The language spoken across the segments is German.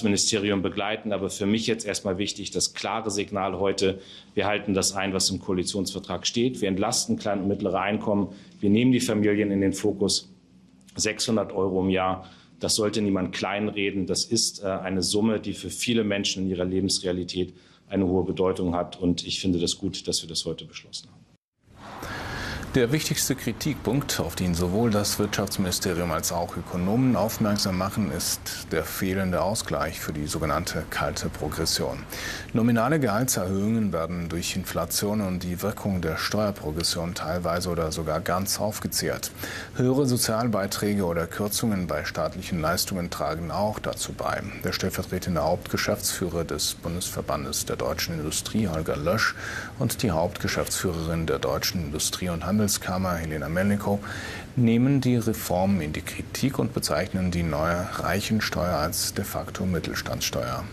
Wirtschaftsministerium begleiten. Aber für mich jetzt erstmal wichtig, das klare Signal heute: Wir halten das ein, was im Koalitionsvertrag steht. Wir entlasten kleine und mittlere Einkommen. Wir nehmen die Familien in den Fokus. 600 € im Jahr. Das sollte niemand kleinreden. Das ist eine Summe, die für viele Menschen in ihrer Lebensrealität eine hohe Bedeutung hat. Und ich finde das gut, dass wir das heute beschlossen haben. Der wichtigste Kritikpunkt, auf den sowohl das Wirtschaftsministerium als auch Ökonomen aufmerksam machen, ist der fehlende Ausgleich für die sogenannte kalte Progression. Nominale Gehaltserhöhungen werden durch Inflation und die Wirkung der Steuerprogression teilweise oder sogar ganz aufgezehrt. Höhere Sozialbeiträge oder Kürzungen bei staatlichen Leistungen tragen auch dazu bei. Der stellvertretende Hauptgeschäftsführer des Bundesverbandes der Deutschen Industrie, Holger Lösch, und die Hauptgeschäftsführerin der Deutschen Industrie- und Handelskammer, Helena Melnikow, nehmen die Reformen in die Kritik und bezeichnen die neue Reichensteuer als de facto Mittelstandssteuer.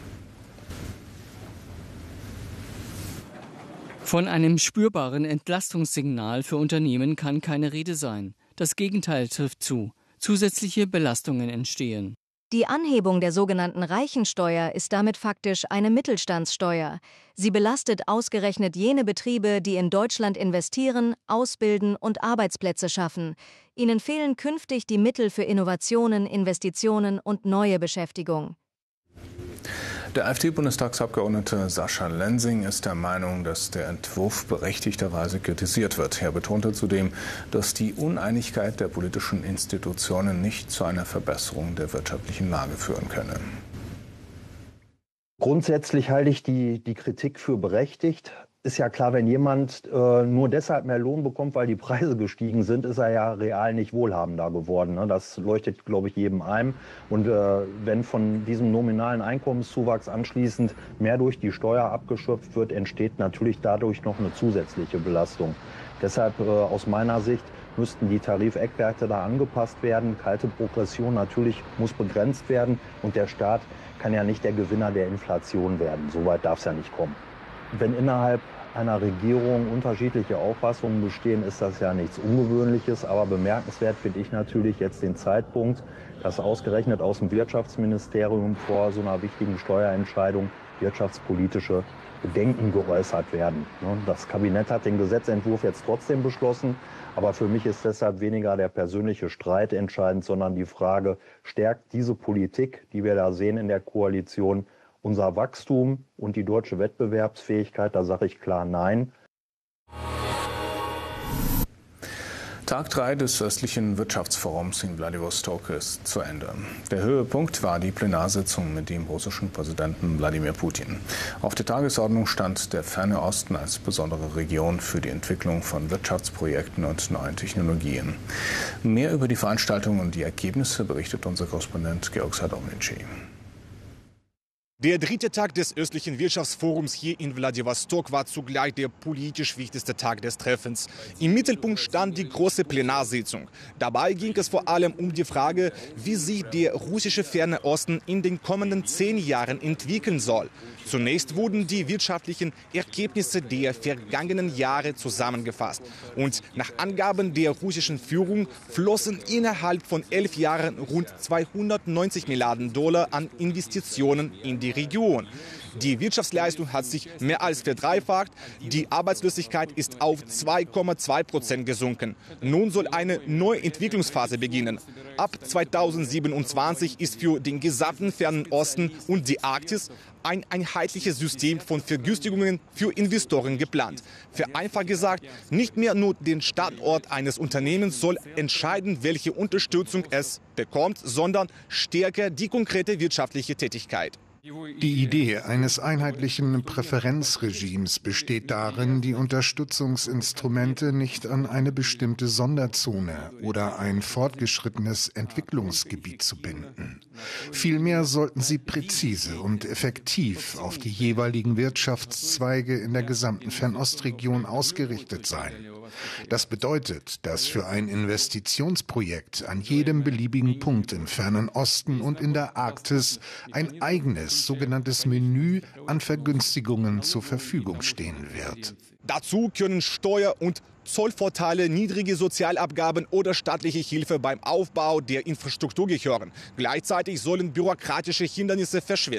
Von einem spürbaren Entlastungssignal für Unternehmen kann keine Rede sein. Das Gegenteil trifft zu. Zusätzliche Belastungen entstehen. Die Anhebung der sogenannten Reichensteuer ist damit faktisch eine Mittelstandssteuer. Sie belastet ausgerechnet jene Betriebe, die in Deutschland investieren, ausbilden und Arbeitsplätze schaffen. Ihnen fehlen künftig die Mittel für Innovationen, Investitionen und neue Beschäftigung. Der AfD-Bundestagsabgeordnete Sascha Lensing ist der Meinung, dass der Entwurf berechtigterweise kritisiert wird. Er betonte zudem, dass die Uneinigkeit der politischen Institutionen nicht zu einer Verbesserung der wirtschaftlichen Lage führen könne. Grundsätzlich halte ich die Kritik für berechtigt. Ist ja klar, wenn jemand nur deshalb mehr Lohn bekommt, weil die Preise gestiegen sind, ist er ja real nicht wohlhabender geworden. Ne? Das leuchtet, glaube ich, jedem ein. Und wenn von diesem nominalen Einkommenszuwachs anschließend mehr durch die Steuer abgeschöpft wird, entsteht natürlich dadurch noch eine zusätzliche Belastung. Deshalb aus meiner Sicht müssten die Tarifeckwerte da angepasst werden. Kalte Progression natürlich muss begrenzt werden. Und der Staat kann ja nicht der Gewinner der Inflation werden. So weit darf es ja nicht kommen. Wenn innerhalb einer Regierung unterschiedliche Auffassungen bestehen, ist das ja nichts Ungewöhnliches. Aber bemerkenswert finde ich natürlich jetzt den Zeitpunkt, dass ausgerechnet aus dem Wirtschaftsministerium vor so einer wichtigen Steuerentscheidung wirtschaftspolitische Bedenken geäußert werden. Das Kabinett hat den Gesetzentwurf jetzt trotzdem beschlossen. Aber für mich ist deshalb weniger der persönliche Streit entscheidend, sondern die Frage, stärkt diese Politik, die wir da sehen in der Koalition, unser Wachstum und die deutsche Wettbewerbsfähigkeit? Da sage ich klar nein. Tag 3 des östlichen Wirtschaftsforums in Wladiwostok ist zu Ende. Der Höhepunkt war die Plenarsitzung mit dem russischen Präsidenten Wladimir Putin. Auf der Tagesordnung stand der Ferne Osten als besondere Region für die Entwicklung von Wirtschaftsprojekten und neuen Technologien. Mehr über die Veranstaltung und die Ergebnisse berichtet unser Korrespondent Georg Sadownici. Der dritte Tag des östlichen Wirtschaftsforums hier in Wladiwostok war zugleich der politisch wichtigste Tag des Treffens. Im Mittelpunkt stand die große Plenarsitzung. Dabei ging es vor allem um die Frage, wie sich der russische Ferne Osten in den kommenden 10 Jahren entwickeln soll. Zunächst wurden die wirtschaftlichen Ergebnisse der vergangenen Jahre zusammengefasst. Und nach Angaben der russischen Führung flossen innerhalb von 11 Jahren rund 290 Milliarden $ an Investitionen in die Region. Die Wirtschaftsleistung hat sich mehr als verdreifacht. Die Arbeitslosigkeit ist auf 2,2% gesunken. Nun soll eine neue Entwicklungsphase beginnen. Ab 2027 ist für den gesamten Fernen Osten und die Arktis ein einheitliches System von Vergünstigungen für Investoren geplant. Vereinfacht gesagt, nicht mehr nur der Standort eines Unternehmens soll entscheiden, welche Unterstützung es bekommt, sondern stärker die konkrete wirtschaftliche Tätigkeit. Die Idee eines einheitlichen Präferenzregimes besteht darin, die Unterstützungsinstrumente nicht an eine bestimmte Sonderzone oder ein fortgeschrittenes Entwicklungsgebiet zu binden. Vielmehr sollten sie präzise und effektiv auf die jeweiligen Wirtschaftszweige in der gesamten Fernostregion ausgerichtet sein. Das bedeutet, dass für ein Investitionsprojekt an jedem beliebigen Punkt im Fernen Osten und in der Arktis ein eigenes sogenanntes Menü an Vergünstigungen zur Verfügung stehen wird. Dazu können Steuer- und Zollvorteile, niedrige Sozialabgaben oder staatliche Hilfe beim Aufbau der Infrastruktur gehören. Gleichzeitig sollen bürokratische Hindernisse verschwinden.